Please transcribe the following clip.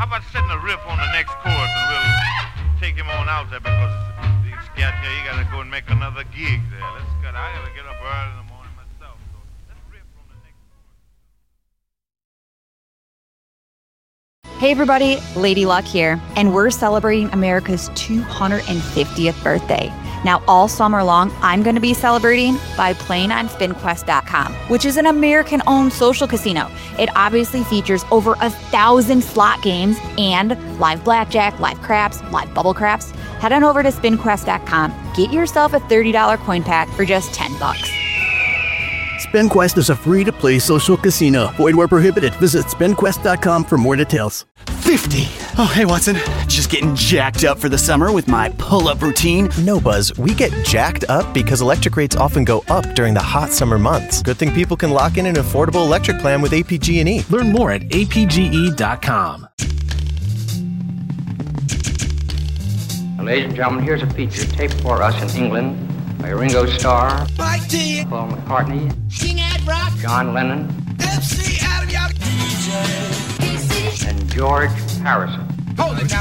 How about setting a riff on the next chorus and we'll take him on out there because he's got here. He got to go and make another gig there. I got to get up early in the morning myself. So let's riff on the next chorus. Hey everybody, Lady Luck here, and we're celebrating America's 250th birthday. Now, all summer long, I'm going to be celebrating by playing on SpinQuest.com, which is an American-owned social casino. It obviously features over 1,000 slot games and live blackjack, live craps, live bubble craps. Head on over to SpinQuest.com. Get yourself a $30 coin pack for just $10. SpinQuest is a free-to-play social casino. Void where prohibited. Visit SpinQuest.com for more details. 50. Oh, hey, Watson. Just getting jacked up for the summer with my pull-up routine. No, Buzz. We get jacked up because electric rates often go up during the hot summer months. Good thing people can lock in an affordable electric plan with APG&E. Learn more at apge.com. Now, ladies and gentlemen, here's a feature taped for us in England by Ringo Starr, Paul McCartney, John Lennon, and George Harrison.